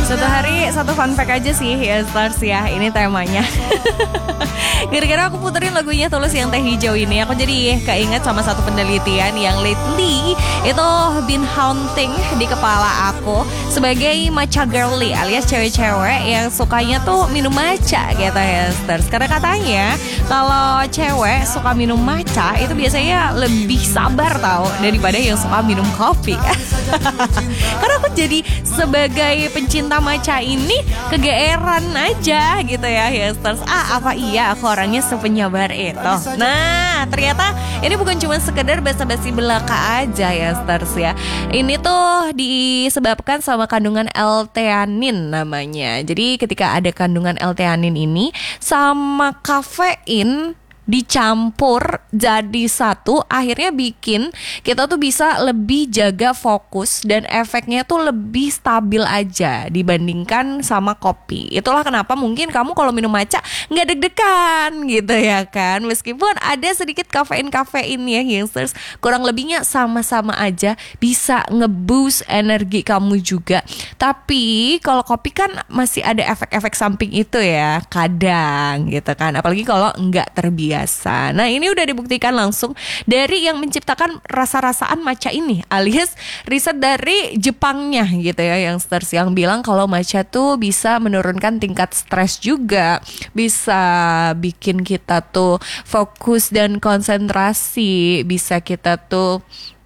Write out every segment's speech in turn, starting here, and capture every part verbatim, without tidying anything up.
Satu hari satu fun fact aja sih ya Stars ya. Ini temanya. Gara-gara aku puterin lagunya Tulus yang Teh Hijau ini, aku jadi keinget sama satu penelitian yang lately itu been haunting di kepala aku sebagai matcha girly alias cewek-cewek yang sukanya tuh minum matcha gitu ya Stars. Karena katanya kalau cewek suka minum matcha itu biasanya lebih sabar tau daripada yang suka minum kopi. Karena aku jadi sebagai pencinta matcha ini kegeeran aja gitu ya ya Stars. Ah apa iya aku orangnya sepenyabar itu. Nah ternyata ini bukan cuma sekedar basa-basi belaka aja ya Stars ya. Ini tuh disebabkan sama kandungan L-theanin namanya. Jadi ketika ada kandungan L-theanin ini sama kafein dicampur jadi satu, akhirnya bikin kita tuh bisa lebih jaga fokus dan efeknya tuh lebih stabil aja dibandingkan sama kopi. Itulah kenapa mungkin kamu kalau minum matcha nggak deg-degan gitu ya kan, meskipun ada sedikit kafein-kafein ya youngsters, kurang lebihnya sama-sama aja bisa nge-boost energi kamu juga. Tapi kalau kopi kan masih ada efek-efek samping itu ya kadang gitu kan, apalagi kalau nggak terbiasa. Nah ini udah dibuktikan langsung dari yang menciptakan rasa-rasaan matcha ini, alias riset dari Jepangnya gitu ya yang stars, yang bilang kalau matcha tuh bisa menurunkan tingkat stres juga, bisa bikin kita tuh fokus dan konsentrasi, bisa kita tuh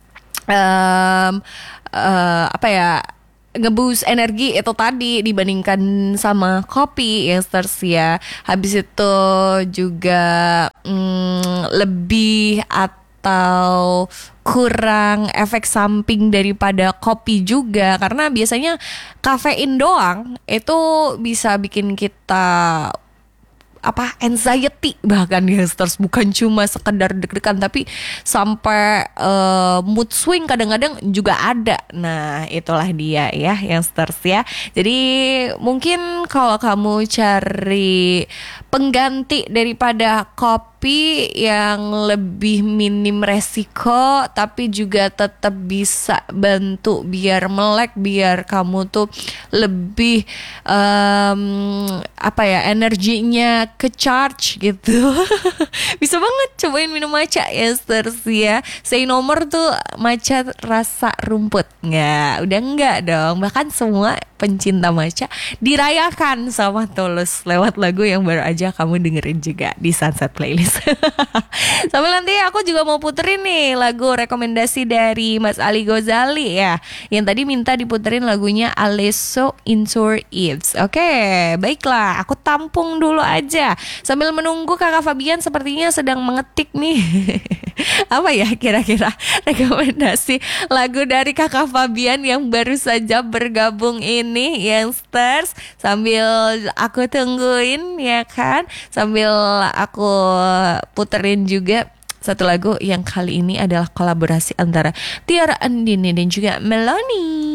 um, uh, apa ya nge-boost energi itu tadi dibandingkan sama kopi ya stars ya. Habis itu juga mm, lebih atau kurang efek samping daripada kopi juga, karena biasanya kafein doang itu bisa bikin kita apa anxiety bahkan ya stars, bukan cuma sekedar deg-degan tapi sampai uh, mood swing kadang-kadang juga ada. Nah itulah dia ya yang stars ya. Jadi mungkin kalau kamu cari pengganti daripada kopi yang lebih minim resiko tapi juga tetap bisa bantu biar melek, biar kamu tuh lebih um, apa ya energinya ke charge gitu. Bisa banget cobain minum matcha ya stars ya. Say nomor tuh matcha rasa rumput. Nggak, udah enggak dong. Bahkan semua pencinta matcha dirayakan sama Tulus lewat lagu yang baru aja kamu dengerin juga di Sunset Playlist. Sambil nanti aku juga mau puterin nih lagu rekomendasi dari Mas Ali Gozali ya, yang tadi minta diputerin lagunya Alesso Into Eves. Oke, baiklah, aku tampung dulu aja sambil menunggu Kakak Fabian sepertinya sedang mengetik nih. Apa ya kira-kira rekomendasi lagu dari Kakak Fabian yang baru saja bergabung ini youngsters, sambil aku tungguin ya kan, sambil aku puterin juga satu lagu yang kali ini adalah kolaborasi antara Tiara Andini dan juga Melanie.